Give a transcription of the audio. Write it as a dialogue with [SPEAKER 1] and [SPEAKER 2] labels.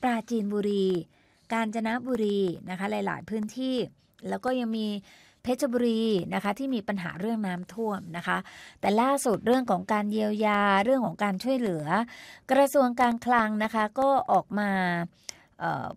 [SPEAKER 1] ปราจีนบุรีกาญจนบุรีนะคะหลายๆพื้นที่แล้วก็ยังมีเพชรบุรีนะคะที่มีปัญหาเรื่องน้ำท่วมนะคะแต่ล่าสุดเรื่องของการเยียวยาเรื่องของการช่วยเหลือกระทรวงการคลังนะคะก็ออกมา